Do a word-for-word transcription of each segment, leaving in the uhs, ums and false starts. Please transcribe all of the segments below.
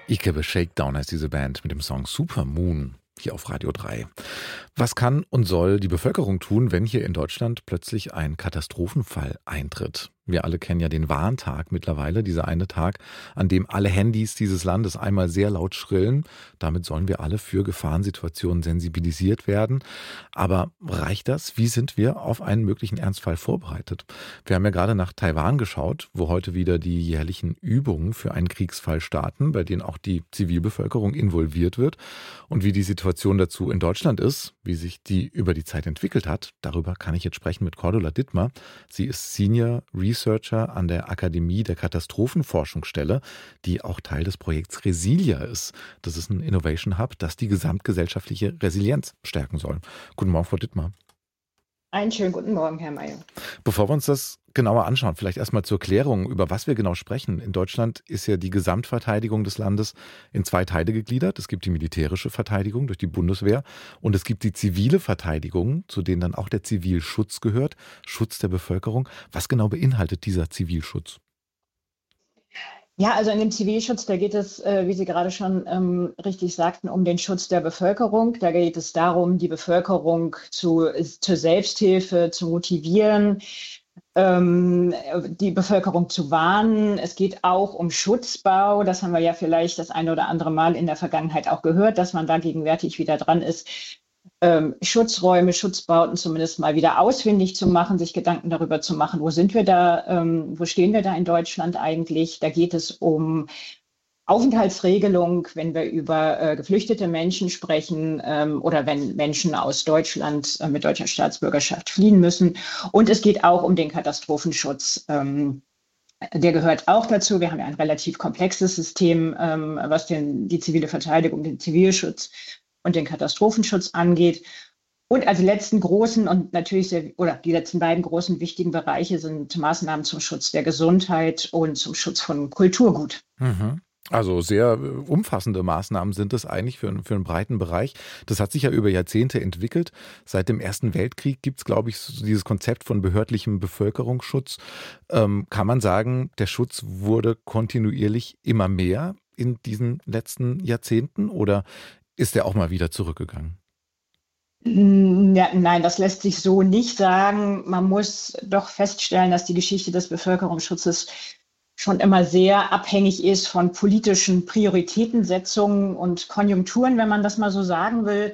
Ikebe Shakedown heißt diese Band mit dem Song Supermoon hier auf Radio drei. Was kann und soll die Bevölkerung tun, wenn hier in Deutschland plötzlich ein Katastrophenfall eintritt? Wir alle kennen ja den Warntag mittlerweile, dieser eine Tag, an dem alle Handys dieses Landes einmal sehr laut schrillen. Damit sollen wir alle für Gefahrensituationen sensibilisiert werden. Aber reicht das? Wie sind wir auf einen möglichen Ernstfall vorbereitet? Wir haben ja gerade nach Taiwan geschaut, wo heute wieder die jährlichen Übungen für einen Kriegsfall starten, bei denen auch die Zivilbevölkerung involviert wird. Und wie die Situation dazu in Deutschland ist, wie sich die über die Zeit entwickelt hat, darüber kann ich jetzt sprechen mit Cordula Dittmar. Sie ist Senior Researcher an der Akademie der Katastrophenforschungsstelle, die auch Teil des Projekts Resilia ist. Das ist ein Innovation Hub, das die gesamtgesellschaftliche Resilienz stärken soll. Guten Morgen, Frau Dittmar. Einen schönen guten Morgen, Herr Mayer. Bevor wir uns das genauer anschauen, vielleicht erstmal zur Klärung, über was wir genau sprechen. In Deutschland ist ja die Gesamtverteidigung des Landes in zwei Teile gegliedert. Es gibt die militärische Verteidigung durch die Bundeswehr und es gibt die zivile Verteidigung, zu denen dann auch der Zivilschutz gehört, Schutz der Bevölkerung. Was genau beinhaltet dieser Zivilschutz? Ja, also in dem Zivilschutz, da geht es, äh, wie Sie gerade schon ähm, richtig sagten, um den Schutz der Bevölkerung. Da geht es darum, die Bevölkerung zu, zur Selbsthilfe zu motivieren, ähm, die Bevölkerung zu warnen. Es geht auch um Schutzbau. Das haben wir ja vielleicht das eine oder andere Mal in der Vergangenheit auch gehört, dass man da gegenwärtig wieder dran ist, Ähm, Schutzräume, Schutzbauten zumindest mal wieder ausfindig zu machen, sich Gedanken darüber zu machen, wo sind wir da, ähm, wo stehen wir da in Deutschland eigentlich? Da geht es um Aufenthaltsregelung, wenn wir über äh, geflüchtete Menschen sprechen ähm, oder wenn Menschen aus Deutschland äh, mit deutscher Staatsbürgerschaft fliehen müssen. Und es geht auch um den Katastrophenschutz. Ähm, Der gehört auch dazu. Wir haben ja ein relativ komplexes System, ähm, was den, die zivile Verteidigung, den Zivilschutz und den Katastrophenschutz angeht. Und als letzten großen und natürlich sehr, oder die letzten beiden großen wichtigen Bereiche sind Maßnahmen zum Schutz der Gesundheit und zum Schutz von Kulturgut. Mhm. Also sehr umfassende Maßnahmen sind es eigentlich für, für einen breiten Bereich. Das hat sich ja über Jahrzehnte entwickelt. Seit dem Ersten Weltkrieg gibt es, glaube ich, so dieses Konzept von behördlichem Bevölkerungsschutz. Ähm, kann man sagen, der Schutz wurde kontinuierlich immer mehr in diesen letzten Jahrzehnten oder ist der auch mal wieder zurückgegangen? Ja, nein, das lässt sich so nicht sagen. Man muss doch feststellen, dass die Geschichte des Bevölkerungsschutzes schon immer sehr abhängig ist von politischen Prioritätensetzungen und Konjunkturen, wenn man das mal so sagen will.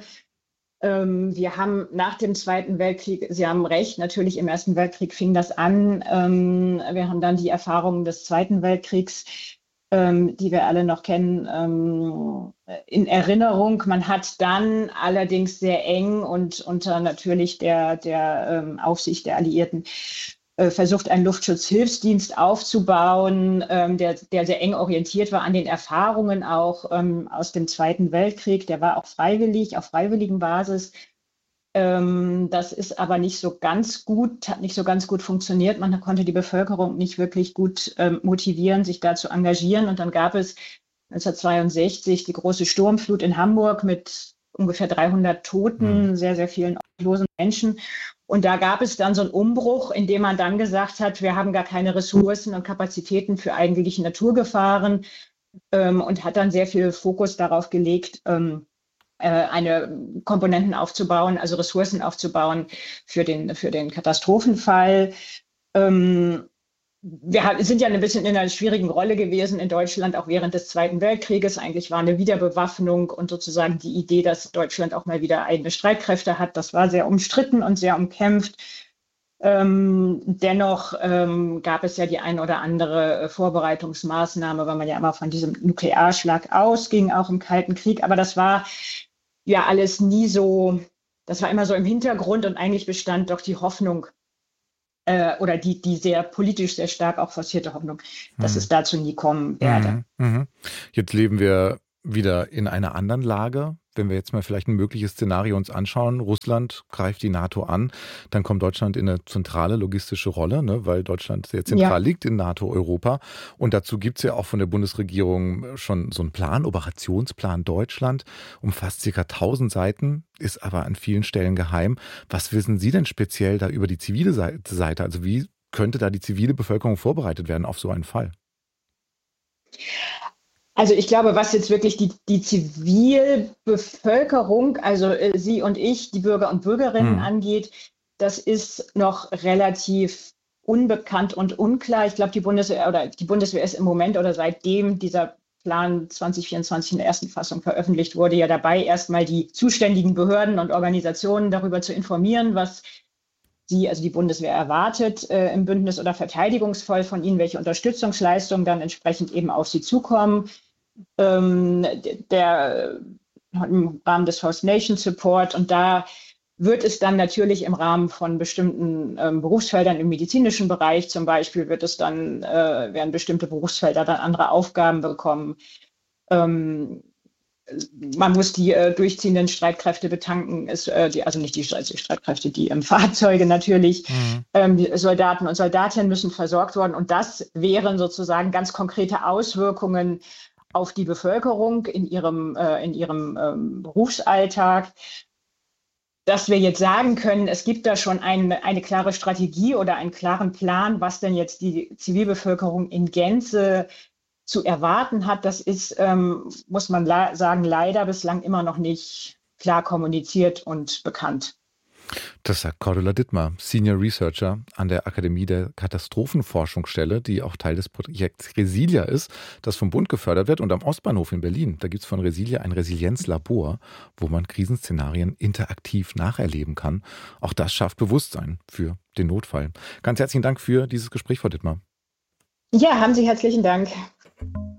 Ähm, wir haben nach dem Zweiten Weltkrieg, Sie haben recht, natürlich im Ersten Weltkrieg fing das an. Ähm, wir haben dann die Erfahrungen des Zweiten Weltkriegs, ähm, die wir alle noch kennen, ähm, in Erinnerung. Man hat dann allerdings sehr eng und unter natürlich der, der ähm, Aufsicht der Alliierten äh, versucht, einen Luftschutzhilfsdienst aufzubauen, ähm, der, der sehr eng orientiert war an den Erfahrungen auch ähm, aus dem Zweiten Weltkrieg. Der war auch freiwillig, auf freiwilligen Basis. Ähm, das ist aber nicht so ganz gut, hat nicht so ganz gut funktioniert. Man konnte die Bevölkerung nicht wirklich gut ähm, motivieren, sich da zu engagieren. Und dann gab es neunzehnhundertzweiundsechzig die große Sturmflut in Hamburg mit ungefähr dreihundert Toten, mhm. sehr, sehr vielen obdachlosen Menschen. Und da gab es dann so einen Umbruch, in dem man dann gesagt hat, wir haben gar keine Ressourcen und Kapazitäten für eigentliche Naturgefahren ähm, und hat dann sehr viel Fokus darauf gelegt, ähm, eine Komponenten aufzubauen, also Ressourcen aufzubauen für den, für den Katastrophenfall. Ähm, wir sind ja ein bisschen in einer schwierigen Rolle gewesen in Deutschland, auch während des Zweiten Weltkrieges. Eigentlich war eine Wiederbewaffnung und sozusagen die Idee, dass Deutschland auch mal wieder eigene Streitkräfte hat, das war sehr umstritten und sehr umkämpft. Ähm, dennoch ähm, gab es ja die ein oder andere Vorbereitungsmaßnahme, weil man ja immer von diesem Nuklearschlag ausging, auch im Kalten Krieg. Aber das war ja alles nie so, das war immer so im Hintergrund und eigentlich bestand doch die Hoffnung äh, oder die, die sehr politisch sehr stark auch forcierte Hoffnung, dass hm. es dazu nie kommen werde. Mhm, mhm. Jetzt leben wir wieder in einer anderen Lage. Wenn wir jetzt mal vielleicht ein mögliches Szenario uns anschauen, Russland greift die NATO an, dann kommt Deutschland in eine zentrale logistische Rolle, ne, weil Deutschland sehr zentral ja. liegt in NATO, Europa. Und dazu gibt es ja auch von der Bundesregierung schon so einen Plan, Operationsplan Deutschland, umfasst ca. tausend Seiten, ist aber an vielen Stellen geheim. Was wissen Sie denn speziell da über die zivile Seite? Also wie könnte da die zivile Bevölkerung vorbereitet werden auf so einen Fall? Also ich glaube, was jetzt wirklich die, die Zivilbevölkerung, also äh, Sie und ich, die Bürger und Bürgerinnen Hm. angeht, das ist noch relativ unbekannt und unklar. Ich glaube, die Bundeswehr oder die Bundeswehr ist im Moment oder seitdem dieser Plan zwanzig vierundzwanzig in der ersten Fassung veröffentlicht wurde, ja dabei, erstmal die zuständigen Behörden und Organisationen darüber zu informieren, was sie, also die Bundeswehr, erwartet äh, im Bündnis- oder Verteidigungsfall von ihnen, welche Unterstützungsleistungen dann entsprechend eben auf sie zukommen. Ähm, der im Rahmen des Host Nation Support, und da wird es dann natürlich im Rahmen von bestimmten ähm, Berufsfeldern im medizinischen Bereich zum Beispiel, wird es dann, äh, werden bestimmte Berufsfelder dann andere Aufgaben bekommen. Ähm, man muss die äh, durchziehenden Streitkräfte betanken, ist, äh, die, also nicht die, die Streitkräfte, die ähm, Fahrzeuge natürlich. Mhm. Ähm, die Soldaten und Soldatinnen müssen versorgt werden. Und das wären sozusagen ganz konkrete Auswirkungen auf die Bevölkerung in ihrem, äh, in ihrem ähm, Berufsalltag. Dass wir jetzt sagen können, es gibt da schon eine, eine klare Strategie oder einen klaren Plan, was denn jetzt die Zivilbevölkerung in Gänze zu erwarten hat, das ist, ähm, muss man la- sagen, leider bislang immer noch nicht klar kommuniziert und bekannt. Das sagt Cordula Dittmar, Senior Researcher an der Akademie der Katastrophenforschungsstelle, die auch Teil des Projekts Resilia ist, das vom Bund gefördert wird. Und am Ostbahnhof in Berlin, da gibt es von Resilia ein Resilienzlabor, wo man Krisenszenarien interaktiv nacherleben kann. Auch das schafft Bewusstsein für den Notfall. Ganz herzlichen Dank für dieses Gespräch, Frau Dittmar. Ja, haben Sie herzlichen Dank.